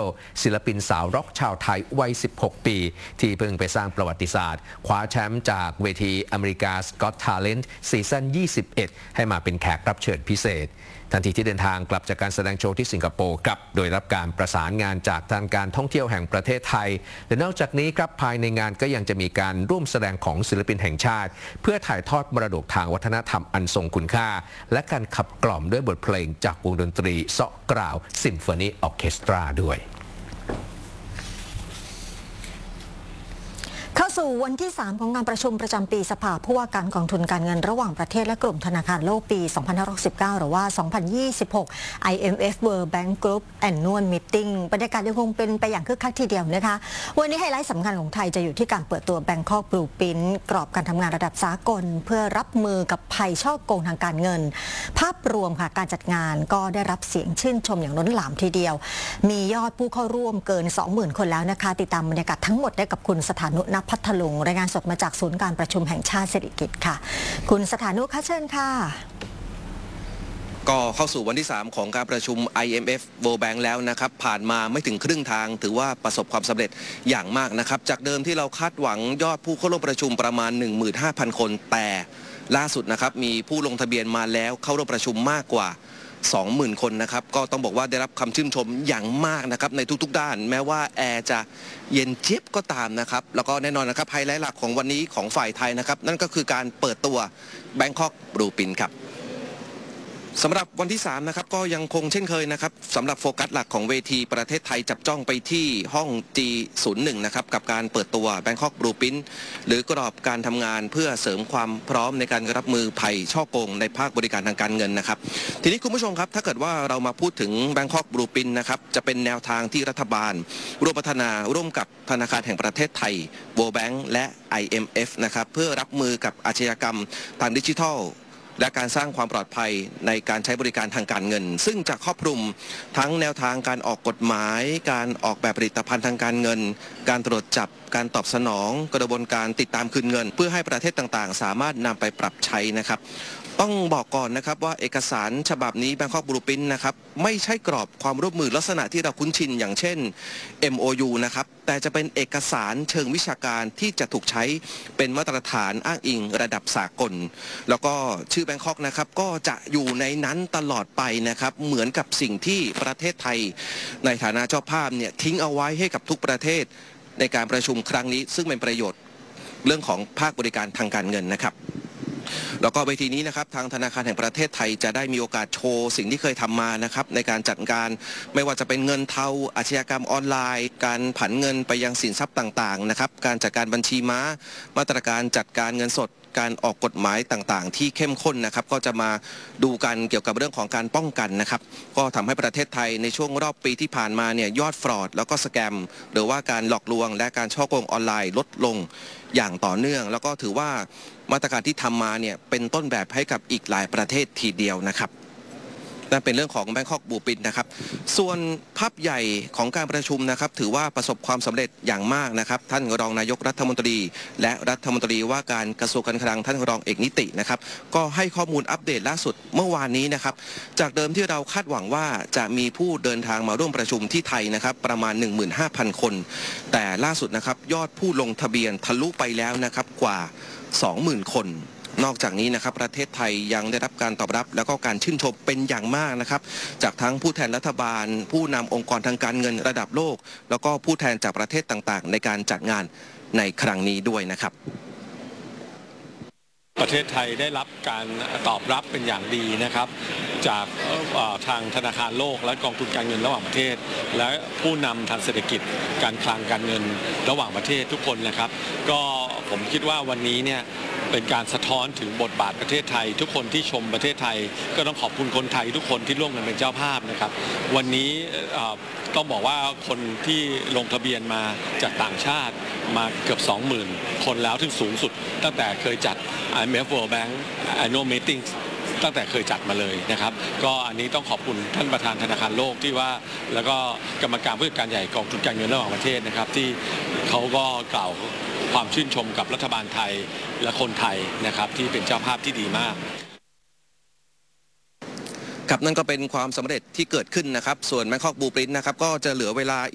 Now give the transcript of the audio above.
ศิลปินสาวร็อกชาวไทยวัย 16 ปีที่เพิ่งไปสร้างประวัติศาสตร์คว้าแชมป์จากเวทีอเมริกา Got Talent ซีซั่น 21 ให้มาเป็นแขกรับเชิญพิเศษทันทีที่เดินทางกลับจากการแสดงโชว์ที่สิงคโปร์ครับโดยรับการประสานงานจากทางการท่องเที่ยวแห่งประเทศไทยและนอกจากนี้ครับภายในงานก็ยังจะมีการร่วมแสดงของศิลปินแห่งชาติเพื่อถ่ายทอดมรดกทางวัฒนธรรมอันทรงคุณค่าและการขับกล่อมด้วยบทเพลงจากวงดนตรีเซาะกล่าวซิมโฟนีออร์เคสตราด้วยเข้าสู่วันที่ 3 ของงานประชุมประจำปีสภาผู้ว่าการกองทุนการเงินระหว่างประเทศและกลุ่มธนาคารโลกปี 2519 หรือว่า 2026 IMF World Bank Group Annual Meeting บรรยากาศยังคงเป็นไปอย่างคึกคักทีเดียวนะคะวันนี้ไฮไลท์สำคัญของไทยจะอยู่ที่การเปิดตัว Bangkok Blueprint กรอบการทำงานระดับสากลเพื่อรับมือกับภัยฉ้อโกงทางการเงินภาพรวมค่ะการจัดงานก็ได้รับเสียงชื่นชมอย่างล้นหลามทีเดียวมียอดผู้เข้าร่วมเกิน 20,000 คนแล้วนะคะติดตามบรรยากาศทั้งหมดได้กับคุณสถานุ ณ พัทลุงรายงานสดมาจากศูนย์การประชุมแห่งชาติเศรษฐกิจค่ะคุณสถานุคะเชิญค่ะก็เข้าสู่วันที่ 3 ของการประชุม IMF World Bank แล้วนะครับผ่านมาไม่ถึงครึ่งทางถือว่าประสบความสำเร็จอย่างมากนะครับจากเดิมที่เราคาดหวังยอดผู้เข้าร่วมประชุมประมาณ 15,000 คนแต่ล่าสุดนะครับมีผู้ลงทะเบียนมาแล้วเข้าร่วมประชุมมากกว่า20,000 คนนะครับก็ต้องบอกว่าได้รับคำชื่นชมอย่างมากนะครับในทุกๆด้านแม้ว่าแอร์จะเย็นเจี๊ยบก็ตามนะครับแล้วก็แน่นอนนะครับไฮไลท์หลักของวันนี้ของฝ่ายไทยนะครับนั่นก็คือการเปิดตัว Bangkok Blueprint ครับสำหรับวันที่ 3 นะครับก็ยังคงเช่นเคยนะครับสำหรับโฟกัสหลักของเวทีประเทศไทยจับจ้องไปที่ห้อง G01 นะครับกับการเปิดตัว Bangkok Blueprint หรือกรอบการทำงานเพื่อเสริมความพร้อมในการรับมือภัยฉ้อโกงในภาคบริการทางการเงินนะครับทีนี้คุณผู้ชมครับถ้าเกิดว่าเรามาพูดถึง Bangkok Blueprint นะครับจะเป็นแนวทางที่รัฐบาลร่วมพัฒนาร่วมกับธนาคารแห่งประเทศไทย World Bank และ IMF นะครับเพื่อรับมือกับอาชญากรรมทางดิจิทัลและการสร้างความปลอดภัยในการใช้บริการทางการเงินซึ่งจะครอบคลุมทั้งแนวทางการออกกฎหมายการออกแบบผลิตภัณฑ์ทางการเงินการตรวจจับการตอบสนองกระบวนการติดตามคืนเงินเพื่อให้ประเทศต่างๆสามารถนำไปปรับใช้นะครับต้องบอกก่อนนะครับว่าเอกสารฉบับนี้ Bangkok Blueprint นะครับไม่ใช่กรอบความร่วมมือลักษณะที่เราคุ้นชินอย่างเช่น MOU นะครับแต่จะเป็นเอกสารเชิงวิชาการที่จะถูกใช้เป็นมาตรฐานอ้างอิงระดับสากลแล้วก็ชื่อ Bangkok นะครับก็จะอยู่ในนั้นตลอดไปนะครับเหมือนกับสิ่งที่ประเทศไทยในฐานะเจ้าภาพเนี่ยทิ้งเอาไว้ให้กับทุกประเทศในการประชุมครั้งนี้ซึ่งเป็นประโยชน์เรื่องของภาคบริการทางการเงินนะครับแล้วก็เวทีนี้นะครับทางธนาคารแห่งประเทศไทยจะได้มีโอกาสโชว์สิ่งที่เคยทำมานะครับในการจัดการไม่ว่าจะเป็นเงินเทาอาชญากรรมออนไลน์การผันเงินไปยังสินทรัพย์ต่างๆนะครับการจัดการบัญชีม้ามาตรการจัดการเงินสดการออกกฎหมายต่างๆที่เข้มข้นนะครับก็จะมาดูกันเกี่ยวกับเรื่องของการป้องกันนะครับก็ทำให้ประเทศไทยในช่วงรอบปีที่ผ่านมาเนี่ยยอดฟรอดแล้วก็สแกมหรือว่าการหลอกลวงและการฉ้อโกงออนไลน์ลดลงอย่างต่อเนื่องแล้วก็ถือว่ามาตรการที่ทำมาเนี่ยเป็นต้นแบบให้กับอีกหลายประเทศทีเดียวนะครับนั่นเป็นเรื่องของ Bangkok Blueprint นะครับส่วนภาพใหญ่ของการประชุมนะครับถือว่าประสบความสำเร็จอย่างมากนะครับท่านรองนายกรัฐมนตรีและรัฐมนตรีว่าการกระทรวงการคลังท่านรองเอกนิตินะครับก็ให้ข้อมูลอัปเดตล่าสุดเมื่อวานนี้นะครับจากเดิมที่เราคาดหวังว่าจะมีผู้เดินทางมาร่วมประชุมที่ไทยนะครับประมาณ 15,000 คนแต่ล่าสุดนะครับยอดผู้ลงทะเบียนทะลุไปแล้วนะครับกว่า 20,000 คนนอกจากนี้นะครับประเทศไทยยังได้รับการตอบรับแล้วก็การชื่นชมเป็นอย่างมากนะครับจากทั้งผู้แทนรัฐบาลผู้นำองค์กรทางการเงินระดับโลกแล้วก็ผู้แทนจากประเทศต่างๆในการจัดงานในครั้งนี้ด้วยนะครับประเทศไทยได้รับการตอบรับเป็นอย่างดีนะครับจากทางธนาคารโลกและกองทุนการเงินระหว่างประเทศและผู้นำทางเศรษฐกิจการคลังการเงินระหว่างประเทศทุกคนนะครับก็ผมคิดว่าวันนี้เนี่ยเป็นการสะท้อนถึงบทบาทประเทศไทยทุกคนที่ชมประเทศไทยก็ต้องขอบคุณคนไทยทุกคนที่ร่วมกันเป็นเจ้าภาพนะครับวันนี้ต้องบอกว่าคนที่ลงทะเบียนมาจากต่างชาติมาเกือบ 20,000 คนแล้วถึงสูงสุดตั้งแต่เคยจัด IMF World Bank Annual Meeting ตั้งแต่เคยจัดมาเลยนะครับก็อันนี้ต้องขอบคุณท่านประธานธนาคารโลกที่ว่าแล้วก็กรรมการผู้จัดการใหญ่กองทุนการเงินระหว่างประเทศนะครับที่เขาก็กล่าวความชื่นชมกับรัฐบาลไทยและคนไทยนะครับที่เป็นเจ้าภาพที่ดีมากครับนั่นก็เป็นความสำเร็จที่เกิดขึ้นนะครับส่วน Bangkok Blueprint นะครับก็จะเหลือเวลา